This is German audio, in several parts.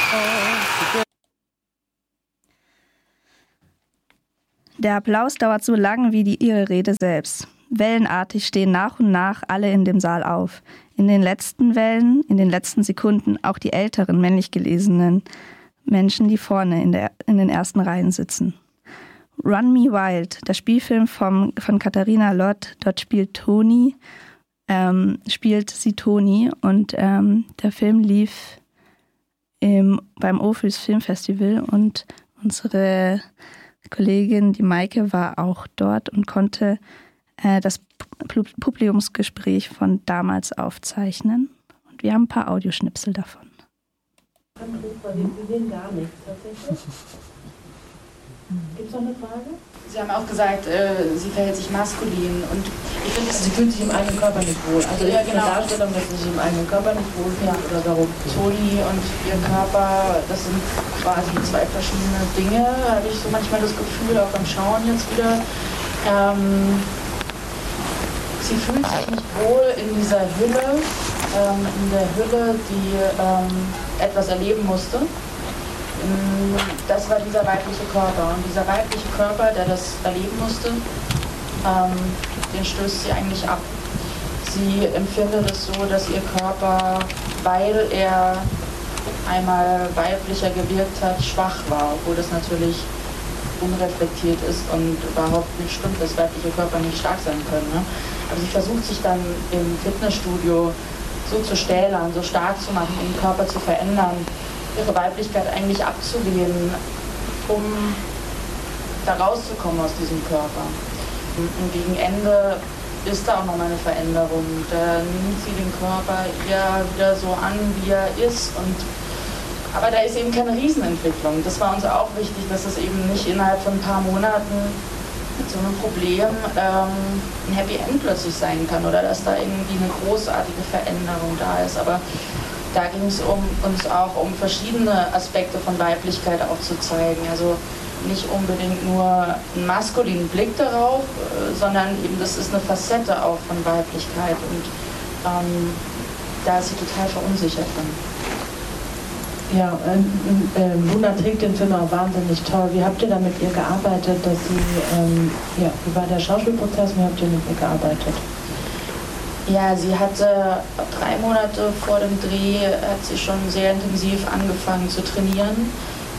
Der Applaus dauert so lang wie ihre Rede selbst. Wellenartig stehen nach und nach alle in dem Saal auf. In den letzten Wellen, in den letzten Sekunden auch die älteren, männlich gelesenen Menschen, die vorne in den ersten Reihen sitzen. Run Me Wild, der Spielfilm von Katharina Lott, dort spielt sie Toni und der Film lief beim Ophüls Filmfestival und unsere Kollegin, die Maike, war auch dort und konnte das Publikumsgespräch von damals aufzeichnen. Und wir haben ein paar Audioschnipsel davon. Wir sehen gar nichts tatsächlich. Gibt es noch eine Frage? Sie haben auch gesagt, sie verhält sich maskulin und ich finde, sie fühlt sich im eigenen Körper nicht wohl. Also ja, genau. Die Darstellung, dass sie sich im eigenen Körper nicht wohl fühlt, oder warum? Toni und ihr Körper, das sind quasi zwei verschiedene Dinge, habe ich so manchmal das Gefühl, auch beim Schauen jetzt wieder. Sie fühlt sich nicht wohl in dieser Hülle, die etwas erleben musste. Das war dieser weibliche Körper. Und dieser weibliche Körper, der das erleben musste, den stößt sie eigentlich ab. Sie empfindet es so, dass ihr Körper, weil er einmal weiblicher gewirkt hat, schwach war, obwohl das natürlich unreflektiert ist und überhaupt nicht stimmt, dass weibliche Körper nicht stark sein können. Ne? Aber sie versucht sich dann im Fitnessstudio so zu stählern, so stark zu machen, um den Körper zu verändern, ihre Weiblichkeit eigentlich abzulehnen, um da rauszukommen aus diesem Körper. Und gegen Ende ist da auch nochmal eine Veränderung. Da nimmt sie den Körper eher wieder so an, wie er ist. Aber da ist eben keine Riesenentwicklung. Das war uns auch wichtig, dass es eben nicht innerhalb von ein paar Monaten mit so einem Problem ein Happy End plötzlich sein kann oder dass da irgendwie eine großartige Veränderung da ist. Aber da ging es uns auch um verschiedene Aspekte von Weiblichkeit auch zu zeigen. Also nicht unbedingt nur einen maskulinen Blick darauf, sondern eben das ist eine Facette auch von Weiblichkeit und da ist sie total verunsichert drin. Ja, Luna trägt den Film auch wahnsinnig toll. Wie habt ihr da mit ihr gearbeitet, dass sie, wie war der Schauspielprozess, wie habt ihr mit ihr gearbeitet? Ja, sie hatte 3 Monate vor dem Dreh, hat sie schon sehr intensiv angefangen zu trainieren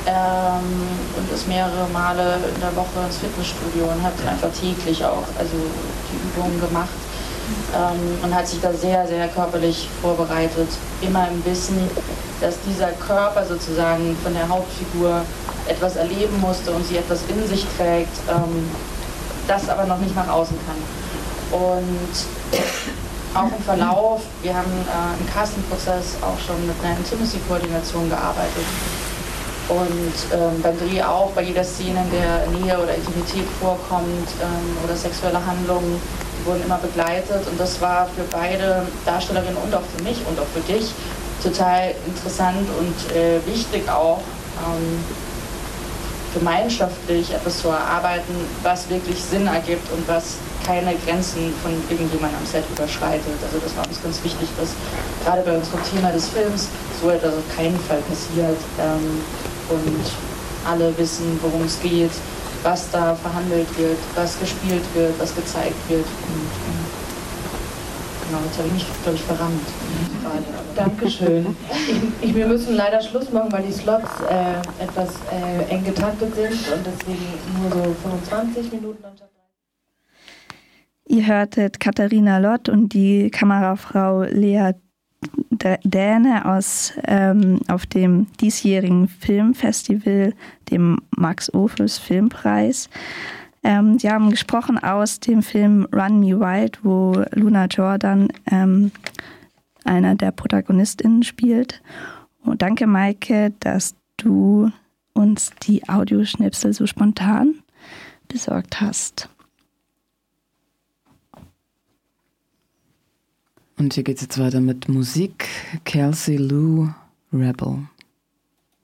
und ist mehrere Male in der Woche ins Fitnessstudio und hat einfach täglich auch die Übungen gemacht und hat sich da sehr, sehr körperlich vorbereitet, immer im Wissen, dass dieser Körper sozusagen von der Hauptfigur etwas erleben musste und sie etwas in sich trägt, das aber noch nicht nach außen kann. Und auch im Verlauf, wir haben im Castingprozess auch schon mit einer Intimacy-Koordination gearbeitet und beim Dreh auch bei jeder Szene, in der Nähe oder Intimität vorkommt oder sexuelle Handlungen, die wurden immer begleitet und das war für beide Darstellerinnen und auch für mich und auch für dich total interessant und wichtig auch, gemeinschaftlich etwas zu erarbeiten, was wirklich Sinn ergibt und was keine Grenzen von irgendjemandem am Set überschreitet. Also das war uns ganz wichtig, dass gerade bei unserem Thema des Films so etwas auf keinen Fall passiert und alle wissen, worum es geht, was da verhandelt wird, was gespielt wird, was gezeigt wird. Und, genau, jetzt habe ich mich, glaube ich, verrannt. Dankeschön. Wir müssen leider Schluss machen, weil die Slots etwas eng getaktet sind und deswegen nur so 25 Minuten am Tag. Ihr hörtet Katharina Lott und die Kamerafrau Lea Däne auf dem diesjährigen Filmfestival, dem Max-Ophüls Filmpreis. Sie haben gesprochen aus dem Film Run Me Wild, wo Luna Jordan einer der ProtagonistInnen spielt. Und danke, Maike, dass du uns die Audioschnipsel so spontan besorgt hast. Und hier geht es jetzt weiter mit Musik. Kelsey Lou, Rebel.